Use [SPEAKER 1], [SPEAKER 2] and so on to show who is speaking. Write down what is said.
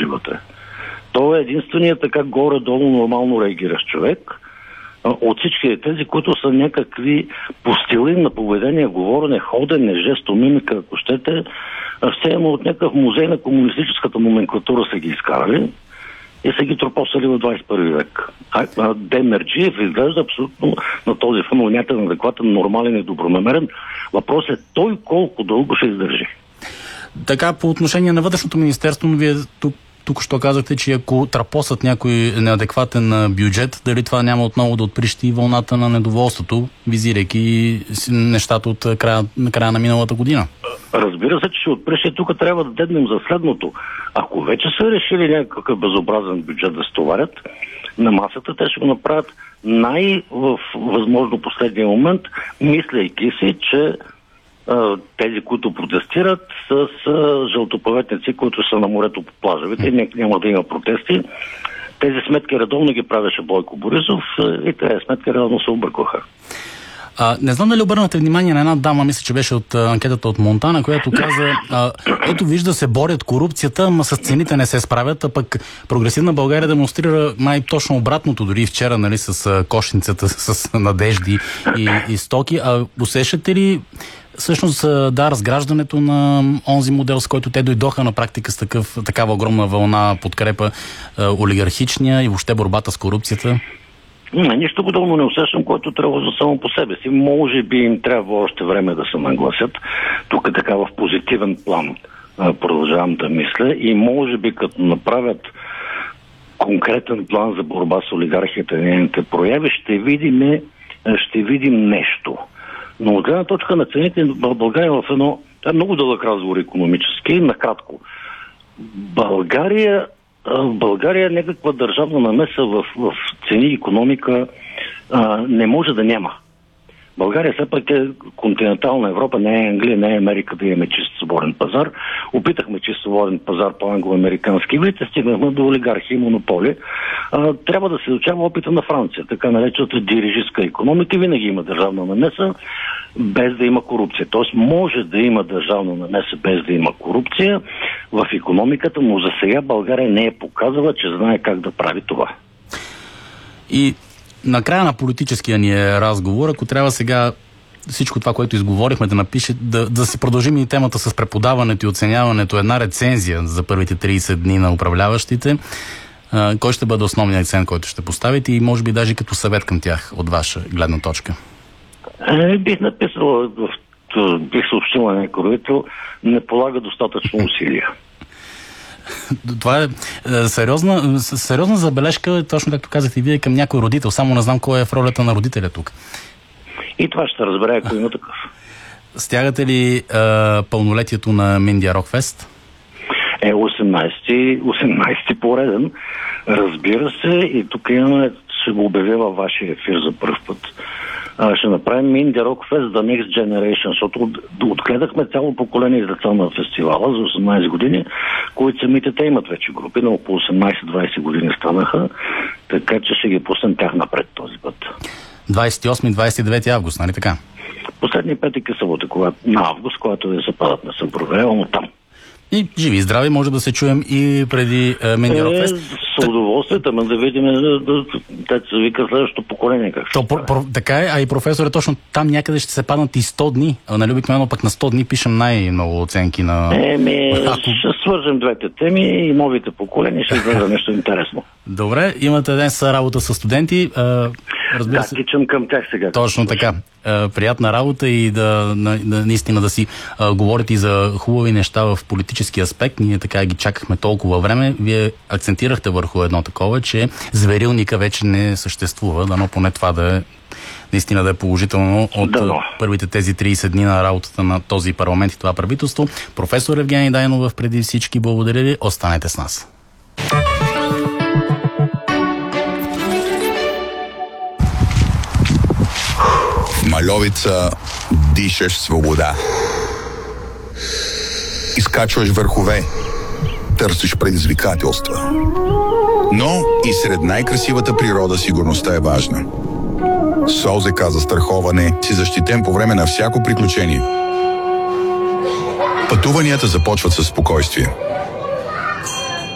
[SPEAKER 1] вътре. Той е единственият така горе-долу нормално реагиращ човек от всички тези, които са някакви по стила им на поведение, говорене, ходене, жесто, мимика, ако щете, все едно от някакъв музей на комунистическата номенклатура са ги изкарали и са ги тропосали в 21 век. Демерджиев изглежда абсолютно на този фон някакъв адекватен, нормален и добронамерен. Въпросът е той колко дълго ще издържи.
[SPEAKER 2] Така, по отношение на вътрешното министерство, но вие тук що казахте, че ако трапосат някой неадекватен бюджет, дали това няма отново да отприщи вълната на недоволството, визирайки нещата от края на миналата година?
[SPEAKER 1] Разбира се, че ще отприщи. Тук трябва да деднем за следното. Ако вече са решили някакъв безобразен бюджет да стоварят на масата, те ще го направят в възможно последния момент, мислейки си, че тези, които протестират, с жълтопаветници, които са на морето по плажовете, няма да има протести. Тези сметки редовно ги правеше Бойко Борисов и тези сметки редовно се объркваха.
[SPEAKER 2] Не знам дали обърнахте внимание на една дама, мисля, че беше от анкетата от Монтана, която каза, ето вижда се борят корупцията, ама с цените не се справят, а пък Прогресивна България демонстрира май точно обратното, дори вчера, нали, с кошницата, с надежди и стоки. Усещате ли всъщност разграждането на онзи модел, с който те дойдоха на практика с такава огромна вълна подкрепа, олигархичния и въобще борбата с корупцията?
[SPEAKER 1] Нищо подобно не усещам, което тревожа само по себе си. Може би им трябва още време да се нагласят. Тук е така в позитивен план продължавам да мисля и може би като направят конкретен план за борба с олигархията и нейните прояви, ще видим нещо. Но от гледна точка на цените в България в едно много дълъг разговор икономически, накратко. В България някаква държавна намеса в цени и икономика не може да няма. България все пак е континентална Европа, не е Англия, не е Америка да имаме чист свободен пазар. Опитахме чист свободен пазар по англо-американски вид, стигнахме до олигархи и монополи. Трябва да се изучава опита на Франция, така наречената дирижистка икономика. Винаги има държавна намеса без да има корупция. Тоест може да има държавна намеса без да има корупция в икономиката, но за сега България не е показала, че знае как да прави това.
[SPEAKER 2] И накрая на политическия ни разговор, ако трябва сега всичко това, което изговорихме, да си продължим и темата с преподаването и оценяването, една рецензия за първите 30 дни на управляващите, кой ще бъде основният акцент, който ще поставите и може би даже като съвет към тях от ваша гледна точка?
[SPEAKER 1] Бих написал, бих съобщил на някой родител, не полага достатъчно усилия.
[SPEAKER 2] Това е сериозна забележка, точно както казахте и вие, към някой родител. Само не знам кой е в ролята на родителя тук.
[SPEAKER 1] И това ще разбере, ако има такъв.
[SPEAKER 2] Стягате ли пълнолетието на Миндия Рокфест?
[SPEAKER 1] 18-ти пореден. Разбира се, и тук ще го обявя във вашия ефир за първ път. Ще направим Миндия Рокфест The Next Generation, защото отгледахме цяло поколение деца на фестивала за 18 години, които самите те имат вече групи, на около 18-20 години станаха, така че ще ги пуснем тях напред този път.
[SPEAKER 2] 28-29 август, нали така?
[SPEAKER 1] Последни петък е събота, на август, когато да се падат, не съм проверял, но там.
[SPEAKER 2] И живи и здрави, може да се чуем и преди Миндия Рокфест.
[SPEAKER 1] С удоволствието, да видим те се вика следващото поколение как ще
[SPEAKER 2] така е, а и професоре, точно там някъде ще се паднат и 100 дни. Нали, обикновено пък на 100 дни пишем най-много оценки на...
[SPEAKER 1] Ще свържем двете теми и новите поколения ще изглежда нещо интересно.
[SPEAKER 2] Добре, имате днес работа с студенти. Разбира се,
[SPEAKER 1] тичам към тях сега.
[SPEAKER 2] Точно така. Приятна работа и наистина да си говорите и за хубави неща в политически аспект. Ние така ги чакахме толкова време. Вие акцентирахте върху едно такова, че зверилника вече не съществува. Дано поне това да е наистина да е положително от първите тези 30 дни на работата на този парламент и това правителство. Професор Евгений Дайнов, преди всички, благодаря ви. Останете с нас.
[SPEAKER 3] В Мальовица дишаш свобода. Изкачваш върхове. Търсиш предизвикателства. Но и сред най-красивата природа сигурността е важна. С ОЗК за страховане си защитен по време на всяко приключение. Пътуванията започват със спокойствие.